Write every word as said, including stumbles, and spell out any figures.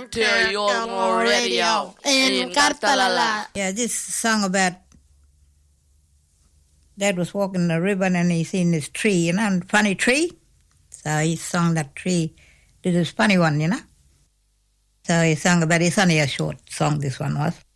listening to Yolngu Radio in Kartalala. Yeah, this song about Dad was walking the river and he seen this tree, you know, and funny tree. So he sung that tree. This is funny one, you know. So he sang about, it's only a short song, this one was.